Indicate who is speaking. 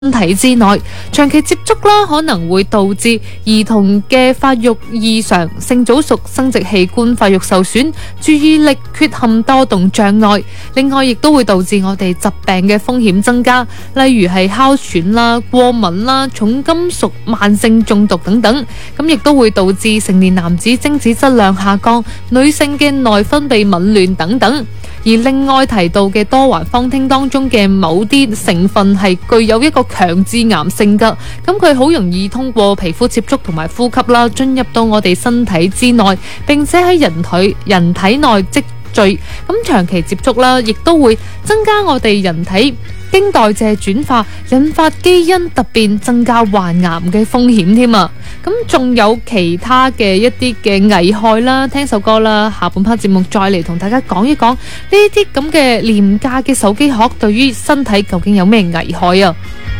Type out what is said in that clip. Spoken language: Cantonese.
Speaker 1: 身體之內，長期接觸啦，可能會導致兒童嘅發育異常、性早熟、生殖器官發育受損、注意力缺陷多動障礙。另外，亦都會導致我哋疾病嘅風險增加，例如係哮喘啦、過敏啦、重金屬、慢性中毒等等。咁亦都會導致成年男子精子質量下降、女性嘅內分泌紊亂等等。而另外提到嘅多環芳烴當中嘅某啲成分係具有一個強致癌性㗎，咁佢好容易通過皮膚接觸同埋呼吸啦，進入到我哋身體之內，並且喺人體內積聚，咁長期接觸啦，亦都會增加我哋人體經代謝轉化，引發基因突變，增加患癌嘅風險添啊！咁仲有其他嘅一啲嘅危害啦，聽首歌啦，下半 part 節目再嚟同大家講一講呢啲咁嘅廉價嘅手機殼對於身體究竟有咩危害啊！